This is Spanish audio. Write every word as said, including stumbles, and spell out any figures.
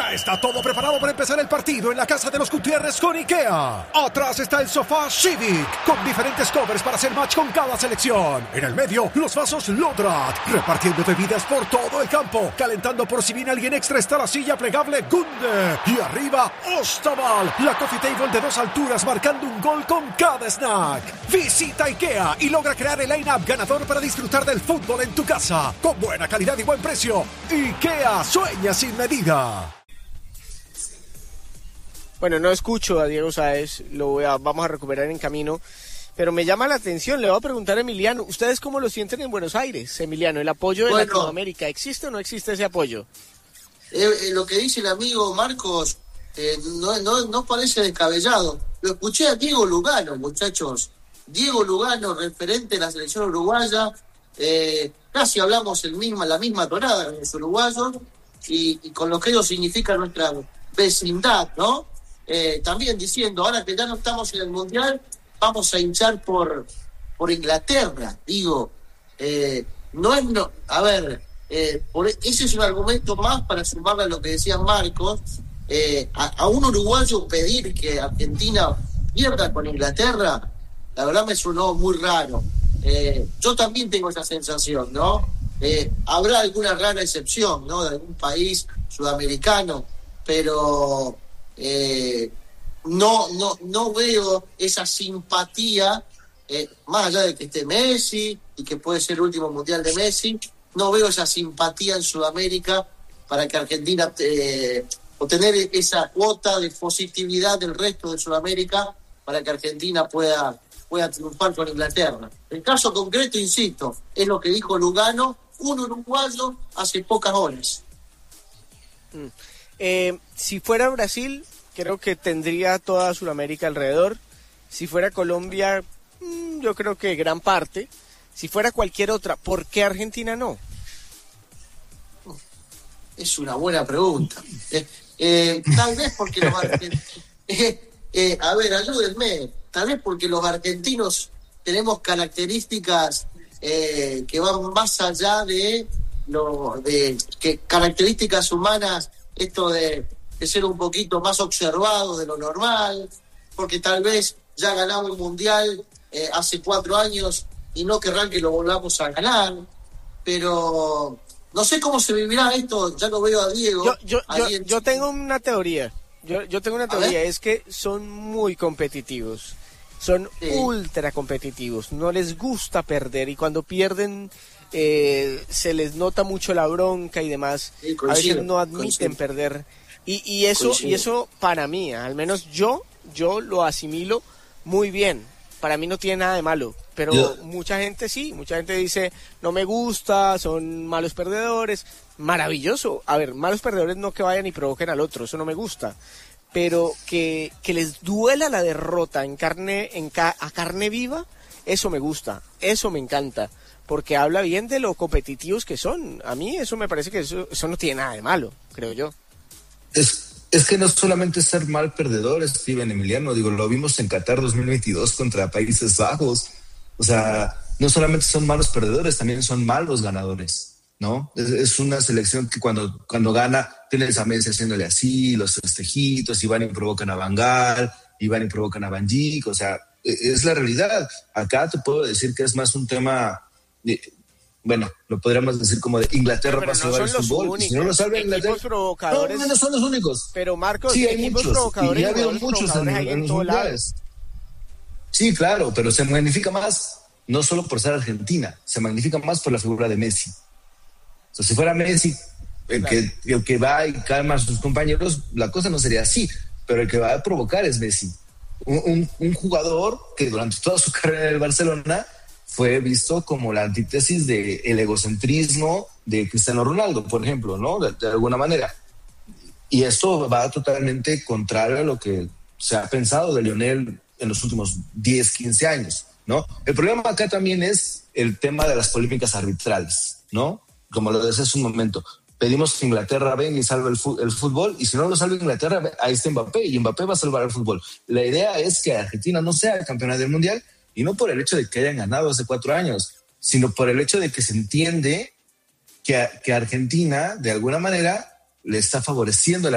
Ya está todo preparado para empezar el partido en la casa de los Gutiérrez con IKEA. Atrás está el sofá Civic, con diferentes covers para hacer match con cada selección. En el medio, los vasos Lodrat, repartiendo bebidas por todo el campo. Calentando por si viene alguien extra está la silla plegable Gunde. Y arriba, Ostaval, la coffee table de dos alturas marcando un gol con cada snack. Visita IKEA y logra crear el line-up ganador para disfrutar del fútbol en tu casa. Con buena calidad y buen precio. IKEA, sueña sin medida. Bueno, no escucho a Diego Sáez, lo voy a, vamos a recuperar en camino, pero me llama la atención, le voy a preguntar a Emiliano, ¿ustedes cómo lo sienten en Buenos Aires, Emiliano? ¿El apoyo de bueno, Latinoamérica, existe o no existe ese apoyo? Eh, eh, lo que dice el amigo Marcos eh, no, no, no parece descabellado. Lo escuché a Diego Lugano, muchachos. Diego Lugano, referente de la selección uruguaya, eh, casi hablamos el misma, la misma tonada de los uruguayos y, y con lo que ello significa nuestra vecindad, ¿no? Eh, también diciendo, ahora que ya no estamos en el Mundial, vamos a hinchar por, por Inglaterra. Digo, eh, no es... No, a ver, eh, por, ese es un argumento más para sumarle a lo que decía Marcos. Eh, a, a un uruguayo pedir que Argentina pierda con Inglaterra, la verdad me sonó muy raro. Eh, yo también tengo esa sensación, ¿no? Eh, habrá alguna rara excepción, ¿no? De algún país sudamericano, pero... Eh, no no no veo esa simpatía, eh, más allá de que esté Messi y que puede ser el último mundial de Messi, no veo esa simpatía en Sudamérica para que Argentina eh, obtener esa cuota de positividad del resto de Sudamérica para que Argentina pueda pueda triunfar con Inglaterra. El caso concreto, insisto, es lo que dijo Lugano, un uruguayo hace pocas horas. Mm. Eh, si fuera Brasil, creo que tendría toda Sudamérica alrededor. Si fuera Colombia, mmm, yo creo que gran parte. Si fuera cualquier otra, ¿por qué Argentina no? Es una buena pregunta. Eh, eh, tal vez porque los argentinos... Eh, eh, a ver, ayúdenme. Tal vez porque los argentinos tenemos características eh, que van más allá de, lo, de que características humanas. Esto de, de ser un poquito más observado de lo normal, porque tal vez ya ganamos el Mundial eh, hace cuatro años y no querrán que lo volvamos a ganar, pero no sé cómo se vivirá esto, ya lo veo a Diego. Yo, yo, yo, yo tengo una teoría, yo, yo tengo una teoría, es que son muy competitivos, son sí. ultra competitivos, no les gusta perder y cuando pierden... Eh, se les nota mucho la bronca y demás, sí, coincido, a veces no admiten coincido. perder y, y eso coincido. y eso para mí, al menos yo yo lo asimilo muy bien, para mí no tiene nada de malo, pero yo. mucha gente sí, mucha gente dice no me gusta, son malos perdedores, maravilloso, a ver, malos perdedores no que vayan y provoquen al otro, eso no me gusta, pero que, que les duela la derrota en carne, en ca- a carne viva, eso me gusta, eso me encanta, porque habla bien de lo competitivos que son. A mí eso me parece que eso, eso no tiene nada de malo, creo yo. Es, es que no solamente ser mal perdedor, Steven, Emiliano, digo, lo vimos en Qatar dos mil veintidós contra Países Bajos. O sea, no solamente son malos perdedores, también son malos ganadores, ¿no? Es, es una selección que cuando, cuando gana, tienes a Messi haciéndole así, los festejitos, y van y provocan a Van Gaal, y van y provocan a Van Dijk, o sea, es la realidad. Acá te puedo decir que es más un tema... bueno, lo podríamos decir como de Inglaterra para salvar el fútbol. Si no lo salva Inglaterra, provocadores, no, no son los únicos. Pero Marcos, sí, hay muchos, provocadores, y ha habido muchos en, en, en los mundiales. Sí, claro, pero se magnifica más, no solo por ser Argentina, se magnifica más por la figura de Messi. O sea, si fuera Messi el, claro. que, el que va y calma a sus compañeros, la cosa no sería así, pero el que va a provocar es Messi. Un, un, un jugador que durante toda su carrera en el Barcelona fue visto como la antítesis del egocentrismo de Cristiano Ronaldo, por ejemplo, ¿no? De, de alguna manera. Y esto va totalmente contrario a lo que se ha pensado de Lionel en los últimos diez, quince años, ¿no? El problema acá también es el tema de las polémicas arbitrales, ¿no? Como lo decía hace un momento, pedimos que Inglaterra venga y salve el, fu- el fútbol, y si no lo salva Inglaterra, ahí está Mbappé, y Mbappé va a salvar el fútbol. La idea es que Argentina no sea campeona del Mundial, y no por el hecho de que hayan ganado hace cuatro años, sino por el hecho de que se entiende que, que Argentina, de alguna manera, le está favoreciendo la